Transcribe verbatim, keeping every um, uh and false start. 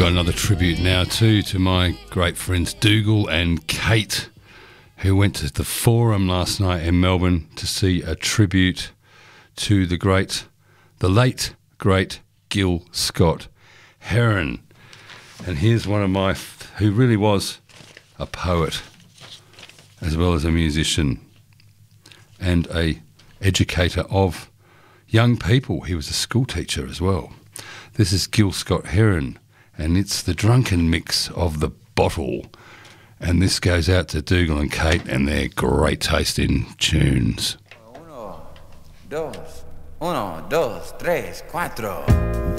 got another tribute now too to my great friends Dougal and Kate, who went to the Forum last night in Melbourne to see a tribute to the great, the late great Gil Scott-Heron. And here's one of my, who really was a poet as well as a musician and a educator of young people. He was a school teacher as well. This is Gil Scott-Heron, and it's the drunken mix of The Bottle. And this goes out to Dougal and Kate and their great taste in tunes. Uno, dos, uno, dos, tres, cuatro.